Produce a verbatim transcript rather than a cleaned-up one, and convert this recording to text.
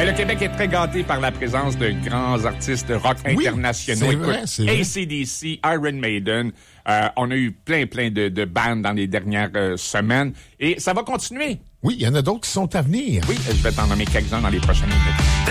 Ben, le Québec est très gâté par la présence de grands artistes rock Oui, internationaux. c'est Écoute, vrai, c'est vrai. A C D C, Iron Maiden, euh, on a eu plein, plein de, de bandes dans les dernières euh, semaines. Et ça va continuer. Oui, il y en a d'autres qui sont à venir. Oui, je vais t'en nommer quelques-uns dans les prochaines minutes.